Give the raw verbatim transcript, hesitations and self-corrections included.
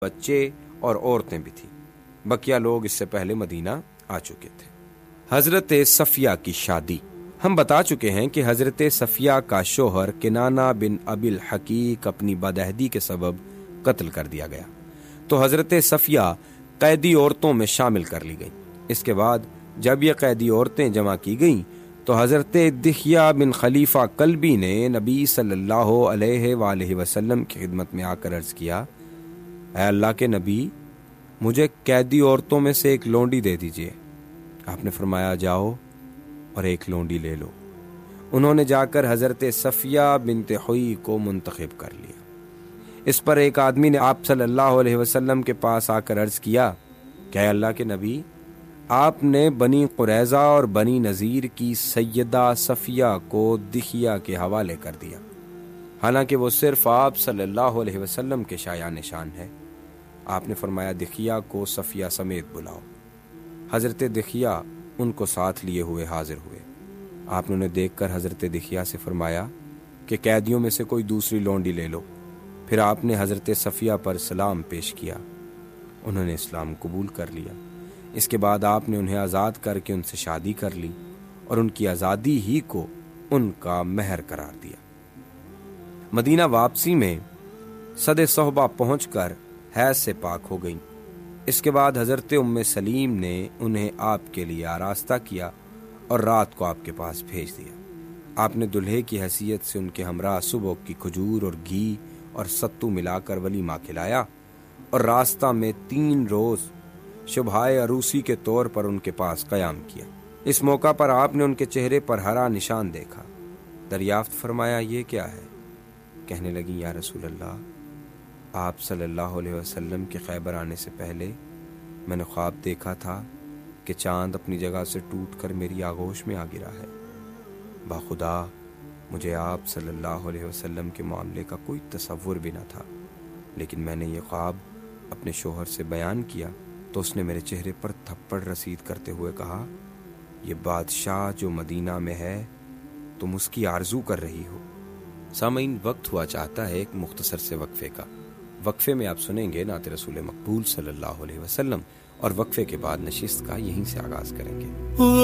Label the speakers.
Speaker 1: بچے اور عورتیں بھی تھیں۔ بقیہ لوگ اس سے پہلے مدینہ آ چکے تھے۔ حضرت صفیہ کی شادی۔ ہم بتا چکے ہیں کہ حضرت صفیہ کا شوہر کنانہ بن ابی الحقیق اپنی بدعہدی کے سبب قتل کر دیا گیا، تو حضرت صفیہ قیدی عورتوں میں شامل کر لی گئیں۔ اس کے بعد جب یہ قیدی عورتیں جمع کی گئیں تو حضرت دحیہ بن خلیفہ کلبی نے نبی صلی اللہ علیہ وآلہ وسلم کی خدمت میں آ کر عرض کیا، اے اللہ کے نبی، مجھے قیدی عورتوں میں سے ایک لونڈی دے دیجیے۔ آپ نے فرمایا، جاؤ اور ایک لونڈی لے لو۔ انہوں نے جا کر حضرت صفیہ بنت حوی کو منتخب کر لیا۔ اس پر ایک آدمی نے آپ صلی اللہ علیہ وسلم کے پاس آ کر عرض کیا کہ اے اللہ کے نبی، آپ نے بنی قریظہ اور بنی نذیر کی سیدہ صفیہ کو دحیہ کے حوالے کر دیا، حالانکہ وہ صرف آپ صلی اللہ علیہ وسلم کے شایع نشان ہے۔ آپ نے فرمایا، دحیہ کو صفیہ سمیت بلاؤ۔ حضرت دحیہ ان کو ساتھ لیے ہوئے حاضر ہوئے۔ آپ نے انہیں دیکھ کر حضرت دحیہ سے فرمایا کہ قیدیوں میں سے کوئی دوسری لونڈی لے لو۔ پھر آپ نے حضرت صفیہ پر سلام پیش کیا، انہوں نے اسلام قبول کر لیا۔ اس کے بعد آپ نے انہیں آزاد کر کے ان سے شادی کر لی اور ان کی آزادی ہی کو ان کا مہر قرار دیا۔ مدینہ واپسی میں صد صحبہ پہنچ کر حیض سے پاک ہو گئیں۔ اس کے بعد حضرت ام سلیم نے انہیں آپ کے لیے آراستہ کیا اور رات کو آپ کے پاس بھیج دیا۔ آپ نے دلہے کی حیثیت سے ان کے ہمراہ صبح کی کھجور اور گھی اور ستو ملا کر ولیمہ کھلایا اور راستہ میں تین روز شبہائے عروسی کے طور پر ان کے پاس قیام کیا۔ اس موقع پر آپ نے ان کے چہرے پر ہرا نشان دیکھا۔ دریافت فرمایا، یہ کیا ہے؟ کہنے لگی، یا رسول اللہ، آپ صلی اللہ علیہ وسلم کے خیبر آنے سے پہلے میں نے خواب دیکھا تھا کہ چاند اپنی جگہ سے ٹوٹ کر میری آغوش میں آ گرا ہے۔ باخدا مجھے آپ صلی اللہ علیہ وسلم کے معاملے کا کوئی تصور بھی نہ تھا، لیکن میں نے یہ خواب اپنے شوہر سے بیان کیا تو اس نے میرے چہرے پر تھپڑ رسید کرتے ہوئے کہا، یہ بادشاہ جو مدینہ میں ہے تم اس کی آرزو کر رہی ہو۔ سامعین، وقت ہوا چاہتا ہے ایک مختصر سے وقفے کا۔ وقفے میں آپ سنیں گے نعت رسول مقبول صلی اللہ علیہ وسلم، اور وقفے کے بعد نشست کا یہیں سے آغاز کریں گے۔